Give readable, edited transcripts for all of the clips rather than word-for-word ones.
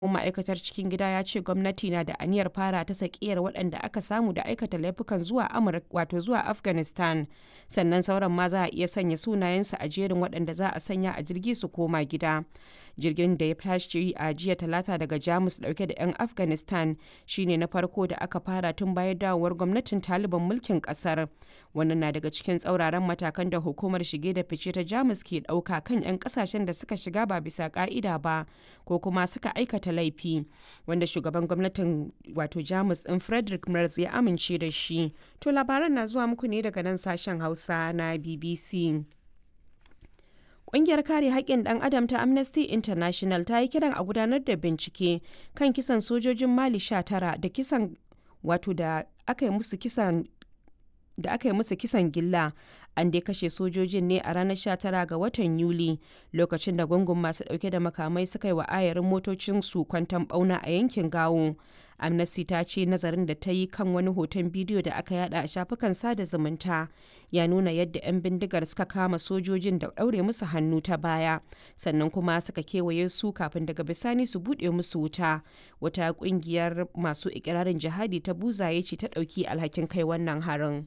ma'aikatar cikin gida ya ce gwamnati na da aniyar fara ta sakiyar waɗanda aka samu da aikata laifukan zuwa Afghanistan, sannan sauran ma za a iya sanya sunayensu a jerin waɗanda za a sanya a jirgi su koma gida. Jirgin da ya tashi a jiya Talata daga Jamus dauke da 'yan Afghanistan shine na farko da aka fara tun bayan dawowar gwamnatin Taliban mulkin kasar. Wannan na daga cikin tsauraran matakan da hukumar shige da fice ta Jamus ke ɗauka kan 'yan kasashen da suka shiga ba bisa ka'ida ba ko kuma suka aikata laifi, wanda shugaban gwamnatin Jamus ɗin Friedrich Merz ya amince da shi. To labaran na zuwa muku ne daga nan sashen Hausa na BBC. Ƙungiyar kare haƙƙin ɗan adam ta Amnesty International ta yi kiran a gudanar da bincike kan kisan sojojin Mali 19 da kisan da aka yi musu kisan gilla. An dai kashe sojojin ne a ranar 19 ga watan Yuli, lokacin da gungun masu ɗauke da makamai suka yi wa ayarin motocinsu kwanton ɓauna a yankin Gawo. Amnesty ta ce nazarin da ta yi kan wani hoton bidiyo da aka yada a shafukan sada zumunta ya nuna yadda 'yan bindigar suka kama sojojin da ɗaure musu hannu ta baya, sannan kuma suka kewaye su kafin daga bisani su buɗe musu wuta. Wata ƙungiyar masu ikirarin jihadi ta Buzaye ce ta ɗauki alhakin kai wannan harin.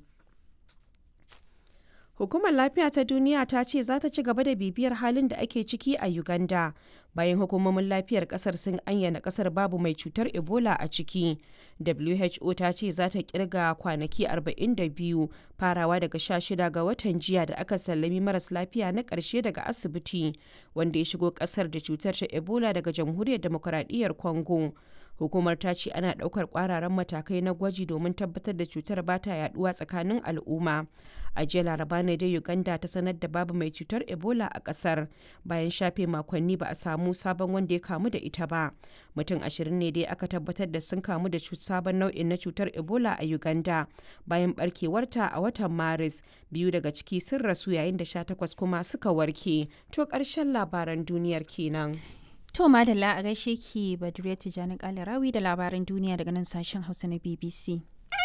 Hukumar Lafiya ta Duniya ta ce za ta ci gaba da bibiyar halin da ake ciki a Uganda bayan hukumomin lafiyar kasar sun ayyana kasar babu mai cutar Ebola a ciki. WHO ta ce za ta kirga kwanaki 42 farawa daga 16 ga watan jiya da aka sallami maras lafiya na ƙarshe daga asibiti wanda ya shigo kasar da cutar ta Ebola daga Jamhuriyar Demokuraɗiyyar Congo. Hukumar ta ce ana ɗaukar ƙwararan matakai na gwaji domin tabbatar da cutar ba ta yaduwa tsakanin al'umma. A jiya Laraba ne dai Uganda ta sanar da babu mai cutar Ebola a ƙasar bayan shafe makonni ba a samu sabon wanda ya kamu da ita ba. Mutum 20 ne dai aka tabbatar da sun kamu da sabon nau'in na cutar Ebola a Uganda bayan barkewarta a watan Maris. 2 daga ciki sun rasu yayin da 18 kuma suka warke. To ƙarshen labaran duniyar kenan. To madalla a gaishe ki Badriya Tijani Kalarawi da labaran duniya daga nan sashen Hausa na BBC.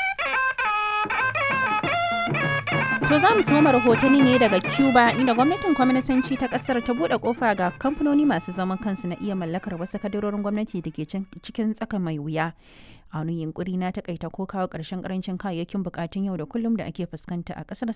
To za mu soma rahotanni ne daga Cuba inda gwamnatin kwaminisanci ta kasar ta bude kofa ga kamfanoni masu zaman kansu na iya mallakar wasu kadarorin gwamnati da ke cikin tsaka mai wuya. A wani yunkuri na takaita ko kawo ƙarshen ƙarancin kayayyakin bukatun yau da kullum da ake fuskanta a ƙasar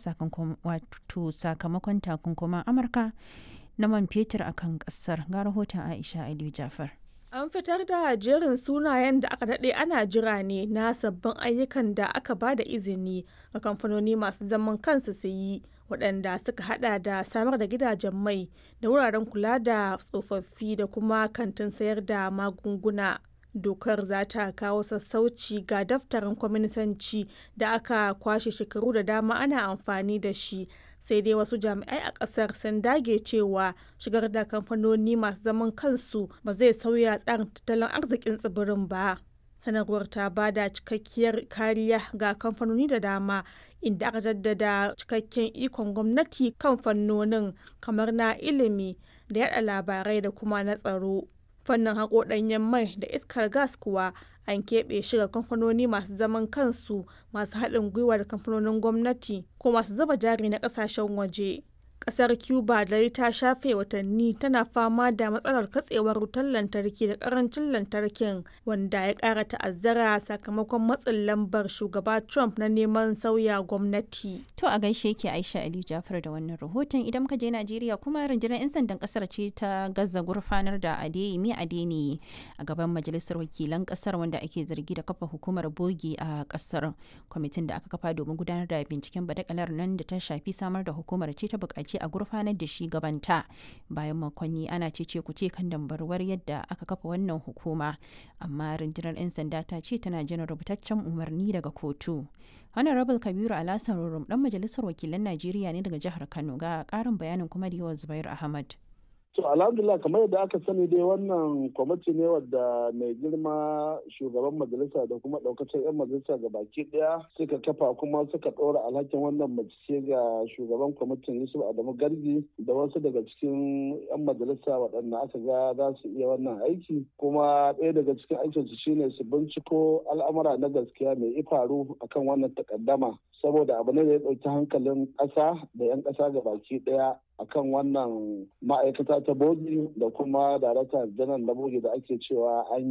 sakamakon takunkuman Amurka na man fetur a kan ƙasar. Ga rahoton Aisha Aliyu Jafar. An fitar da jerin sunayen da aka daɗe ana jira ne na sabbin ayyukan da aka ba da izini ga kamfanoni masu zaman kansu su yi, waɗanda suka hada da samar da gidajen mai da wuraren kula da tsofaffi da kuma kantin sayar da magunguna. Dokar za ta kawo sassauci ga daftarin kwaminisanci da aka kwashe shekaru da dama ana amfani da shi. Sai dai wasu jami'ai a kasar sun dage cewa shigar da kamfanoni masu zaman kansu ba zai sauya tsarin tattalin arzikin tsibirin ba. Sanarwar ta ba da cikakkiyar kariya ga kamfanoni da dama, inda aka jaddada cikakken ikon gwamnati kan fannonin kamar na ilimi da yada labarai da kuma na tsaro. Fannin haƙo ɗanyen mai da iskar gas kuwa an keɓe shi ga kamfanoni masu zaman kansu, masu haɗin gwiwa da kamfanonin gwamnati ko masu zuba jari na ƙasashen waje. Ƙasar Cuba dai ta shafe watanni tana fama da matsalar katsewar wutar lantarki da ƙarancin lantarkin, wanda ya ƙara ta'azzara sakamakon matsin lambar shugaba Trump na neman sauya gwamnati. To a gaishe ke Aisha Aliyu Jafar da wannan rahoton. Idan ka je Najeriya kuma rundunar 'yan sandan ƙasar ce ta gaza gurfanar da Adeyemi Adeniyi a gaban majalisar wakilan ƙasar, wanda ake zargi da kafa hukumar bogi a ƙasar. Kwamitin da aka kafa domin gudanar da binciken badakalar nan da ta shafi samar da hukumar ce ta buƙaci a gurfanar da shi gabanta bayan makonni ana cece kuce kan dambarwar yadda aka kafa wannan hukuma, amma rundunar 'yan sanda ta ce tana jiran rubutaccen umarni daga kotu. Honorable Kabiru Alhassan Rurum dan majalisar wakilan Najeriya ne daga jihar Kano, ga karin bayanin kuma da yawan Zubair Ahmad. To alhamdulillah, kamar yadda aka sani dai wannan kwamiti ne wadda mai girma shugaban majalisa da kuma daukacin 'yan majalisa ga baki daya suka kafa, kuma suka ɗora alhakin wannan mace ga shugaban kwamitin Yusuf Adamu Gargi da wasu daga cikin 'yan majalisa waɗanda aka ga za su iya wannan aiki. Kuma ɗaya daga cikin aikinsu shine su binciko al'amura na gaskiya mai ifaru akan wannan takaddama, saboda abu ne da ya ɗauki hankalin ƙasa da 'yan ƙasa ga baki daya akan wannan ma'aikata ta bogi da kuma darakta janar na bogi da ake cewa an